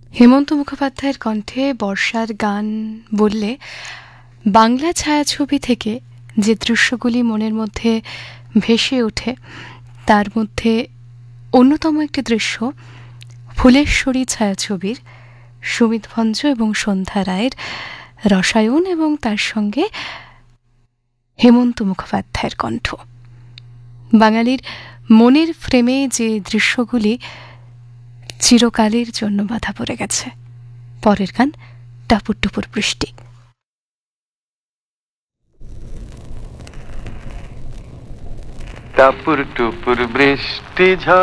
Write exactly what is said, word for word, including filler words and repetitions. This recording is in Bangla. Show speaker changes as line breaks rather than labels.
হেমন্ত মুখোপাধ্যায়ের কণ্ঠে বর্ষার গান বললে বাংলা ছায়াছবি থেকে যে দৃশ্যগুলি মনের মধ্যে ভেসে ওঠে তার মধ্যে অন্যতম একটি দৃশ্য ফুলেশ্বরী ছায়াছবির সুমিত ভঞ্জ এবং সন্ধ্যা রায়ের রসায়ন এবং তার সঙ্গে হেমন্ত মুখোপাধ্যায়ের কণ্ঠ। বাঙালির মনের ফ্রেমে যে দৃশ্যগুলি চিরকালের জন্য বাধা পড়ে গেছে। পরের গান টাপুর টুপুর বৃষ্টি।
টাপুর টুপুর বৃষ্টি ঝড়